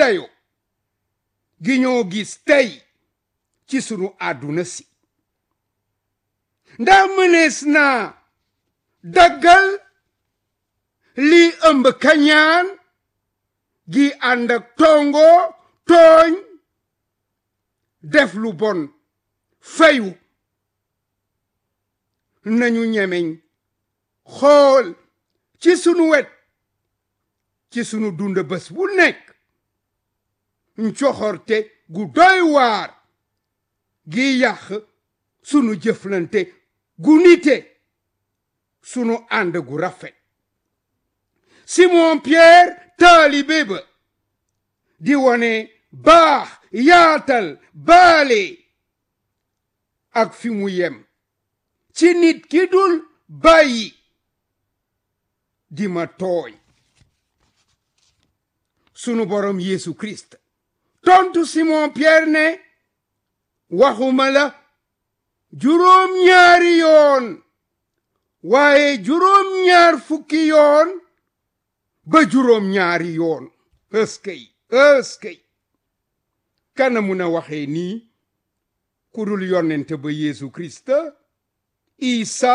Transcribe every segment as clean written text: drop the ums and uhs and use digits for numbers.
dayo gi ñoo gis tey ci sunu àdduna si ndax mënees naa daggal li ëmb kañaan gi ànd ak tooñ def lu bon fayu nañu ñemeñ xool ci sunu wet ci sunu dund bés bu nekk ncoxorte gu doy waar gi yàq sunu jëflante gu nite sunu ànd gu rafet Simon Pierre taalibe ba di wone baax yaatal baale ak fi mu yem ci nit ki dul bàyyi di ma tooñ sunu borom Yesu Christ tontu Simon Pierre ne waxuma la juróom-ñaari yoon waaye juróom-ñaar fukki yoon ba juróom-ñaari yoon ëskey kana mun a waxee nii ku dul yonent ba Yesu Christ Isa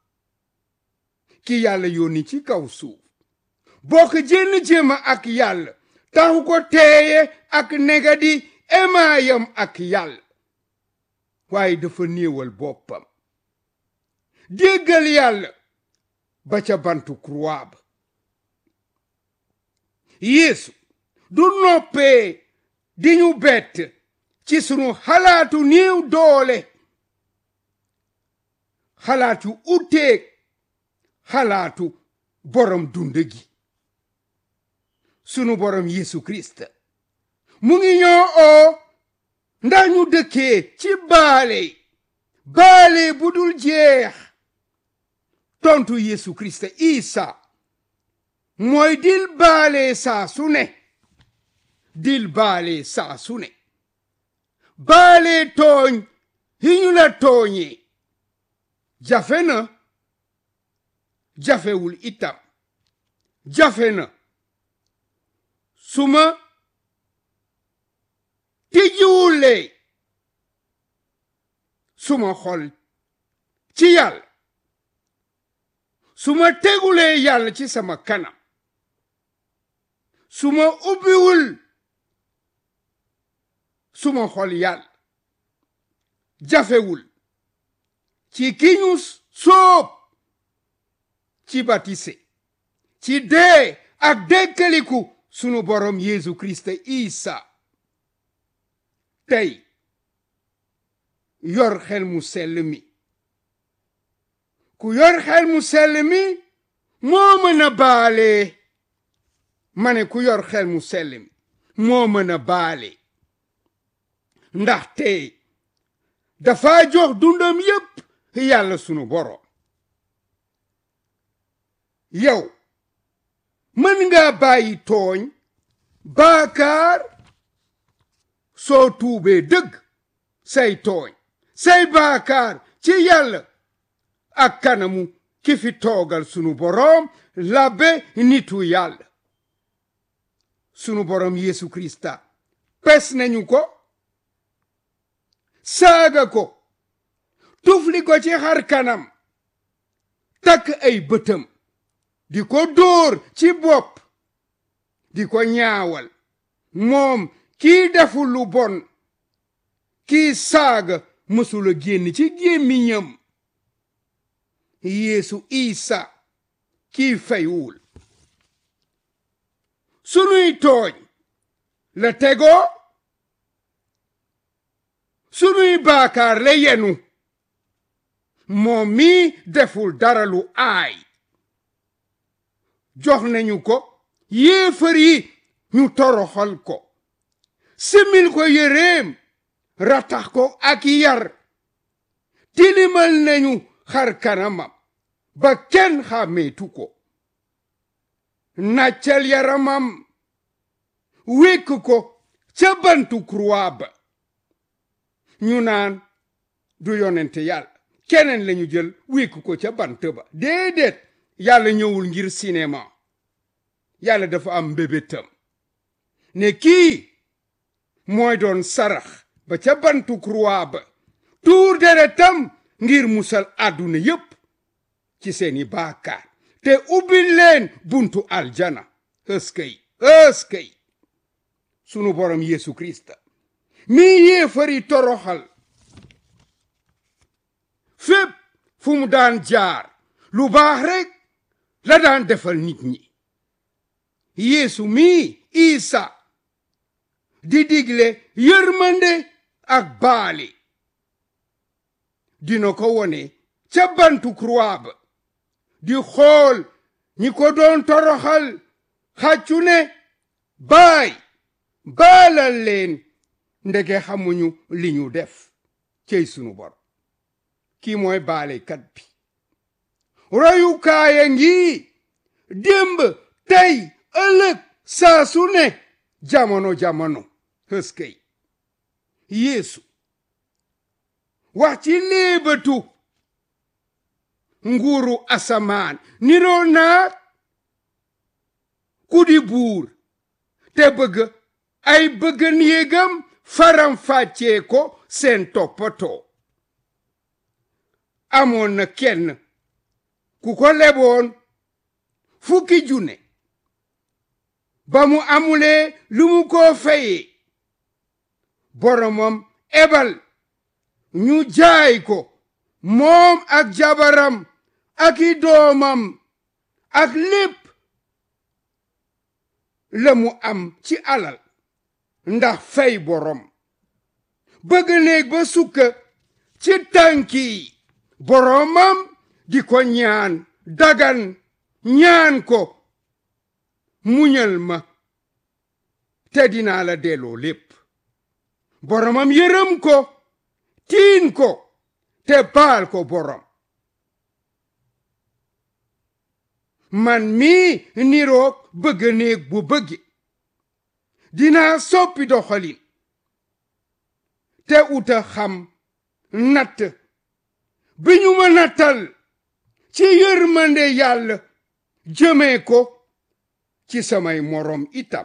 ki yàlla yónni ci kaw suuf bokk jenn jéema ak yàlla taxu ko teeye ak negadi emaayam ak yàlla waaye dafa néewal boppam déggal yàlla ba ca bantu croix ba Yeesu du noppee di ñu bett ci sunu xalaatu néew doole xalaatu uteeg xalaatu borom dund gi sunu borom Yesu Christ mu ngi ñoo oo ndax ñu dëkkee ci baale bu dul jeex tontu Yesu Christ Isa mooy dil baale saa su ne baale tooñ yi ñu la tooñee jafe na jafewul itam jafe na suma tijjiwulee suma xol ci yàlla suma tegulee yàlla ci sama kanam suma ubbiwul suma xol yàlla jafewul ci ki ñu sóob ci batise ci dee ak dekkaliku sunu borom Yesu Christ Isa tey yor xel mu sell mi ku yor xel mu sell mi moo mën a baale ma ne ku yor xel mu sell mi moo mën a baale ndaxte dafa jox dundam yépp yàlla sunu borom yow mën nga bàyyi tooñ baakaar soo tuubee dëgg say tooñ say baakaar ci yàlla ak kanamu ki fi toogal sunu borom labbe nitu yàlla sunu borom Yesu Krista pes nañu ko saaga ko tufli ko ci xar kanam takk ay bëtam di ko dóor ci bopp di ko ñaawal moom kii deful lu bon kii saaga mësula génn ci gémmiñam Yeesu Isa kii faywul sunuy tooñ la tegoo sunuy baakaar la yenu moom mi deful dara lu aay jox nañu ko yéefar yi ñu toroxal ko simil ko yéreem ratax ko ak yar tilimal nañu xar kanamam ba kenn xàmmeetu ko nàccal yaramam wékk ko ca bantu croix ba ñu naan du yonente yàlla keneen lañu jël wékk ko ca bant ba déedéet yàlla ñëwul ngir cinéma yàlla dafa am mbébétam ne kii mooy doon sarax ba ca bantu croix ba tuur deretam ngir musal àdduna yépp ci seeni baakaar te ubbil leen buntu aljana ëskëy sunu borom Yesu Krista mi yéefari toroxal fépp fu mu daan jaar lu baax rekk la daan defal nit ñi Yesu mi Isa di digle yërmande ak baale dina ko wone ca bantu croix ba di xool ñi ko doon toroxal xàccu ne baay baalal leen ndege xamuñu li ñu def cey sunu bor kii mooy baalekat bi royukaaya ngi démb tey ëllëg saa su ne jamono hëskëy Yeesu wax ci léebatu nguuru asamaan niroo naat ku di buur te bëgg ay bëggan yégam faram fàccee ko seen toppatoo amoon na kenn ku ko leboon 10 junne ba mu amulee lu mu ko fayee boromam ebal ñu jaay ko moom ak jabaram ak i doomam ak lépp la mu am ci alal ndax fay borom bëgg néeg ba sukka ci tànki boromam di ko ñaan dagan ñaan ko muñal ma te dinaa la delloo lépp boromam yërëm ko tiin ko te baal ko borom man mii niroog bëgg néeg bu bëgge dinaa soppi doxalin te uta xam natt bi ñu ma nattal ci yërmande yàlla jëmee ko ci samay morom itam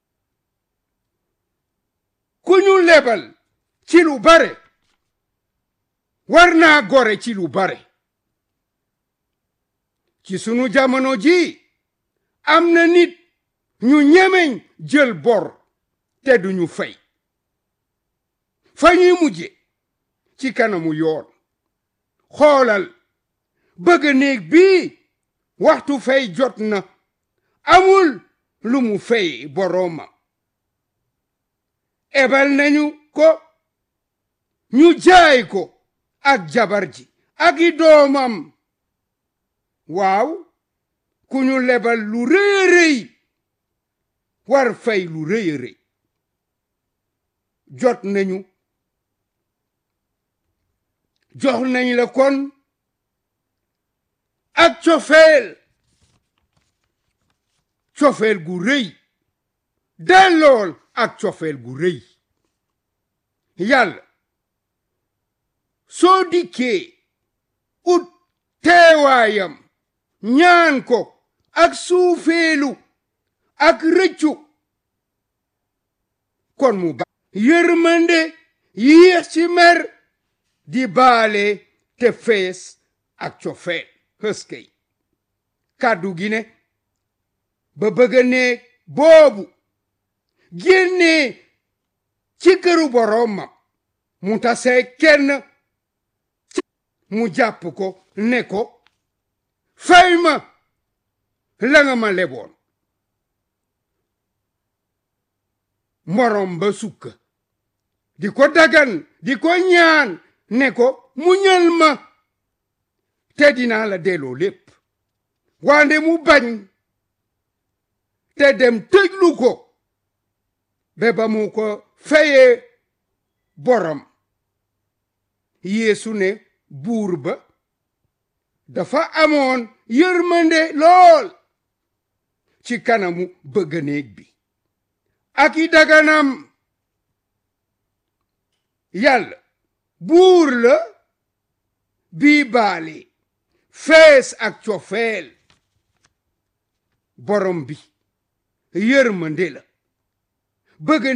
ku ñu lebal ci lu bare war naa gore ci lu bare ci sunu jamono ji am na nit ñu ñemeñ jël bor te duñu fay fa ñuy mujje ci kanamu yoon xoolal bëgg néeg bii waxtu fay jot na amul lu mu fay boroomam ebal nañu ko ñu jaay ko ak jabar ji ak i doomam waaw ku ñu lebal lu rëy rëy war fay lu rëy rëy jox nañ la kon ak cofeel gu rëy dellool ak cofeel gu rëy yàlla soo dikkee ut teewaayam ñaan ko ak suufeelu ak rëccu kon mu ba yërmande yéex ci mer di baale te fees ak cofeel hëskëy kàddu gi ne ba bëgg néeg boobu génnee ci këru boroomam mu tasee kenn mu jàpp ko ne ko fay ma la nga ma leboon morom ba sukka di ko dagan di ko ñaan ne ko muñal ma te dinaa la delloo lépp wande mu bañ te dem tëjlu ko ba mu ko fayee borom Yeesu ne buur ba dafa amoon yërmande lool ci kanamu bëgg néeg bi ak i daganam yàlla buur la bii baale fees ak cofeel borom bi yërmande la bëgg